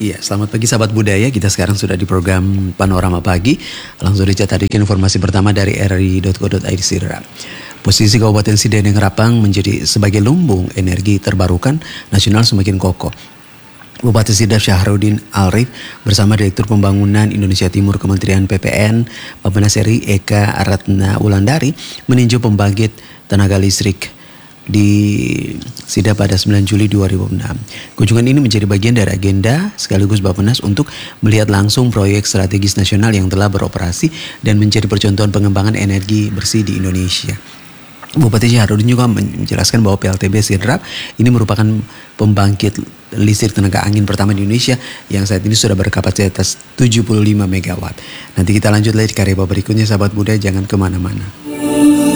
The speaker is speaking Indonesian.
Iya, selamat pagi sahabat budaya. Kita sekarang sudah di program Panorama Pagi. Langsung saja tadi informasi pertama dari RRI.co.id Sirra. Posisi Kabupaten Sideneng Rapang menjadi sebagai lumbung energi terbarukan nasional semakin kokoh. Bupati Sidrap Syahrudin Alrif bersama Direktur Pembangunan Indonesia Timur Kementerian PPN Bappenas RI Eka Ratna Wulandari meninjau pembangkit tenaga listrik di Sidrap pada 9 Juli 2006. Kunjungan ini menjadi bagian dari agenda sekaligus Bappenas untuk melihat langsung proyek strategis nasional yang telah beroperasi dan menjadi percontohan pengembangan energi bersih di Indonesia. Bupati Syahrudin juga menjelaskan bahwa PLTB Sidrap ini merupakan pembangkit listrik tenaga angin pertama di Indonesia yang saat ini sudah berkapasitas 75 MW. Nanti kita lanjut lagi di karya berikutnya, sahabat muda, jangan kemana-mana.